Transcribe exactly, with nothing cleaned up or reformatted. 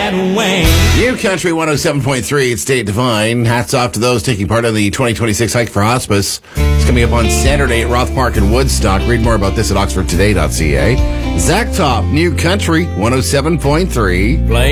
that way. New Country one oh seven point three, it's State Divine. Hats off to those taking part in the twenty twenty-six Hike for Hospice. It's coming up on Saturday at Roth Park in Woodstock. Read more about this at oxford today dot c a. Zach Top, New Country one oh seven point three. Play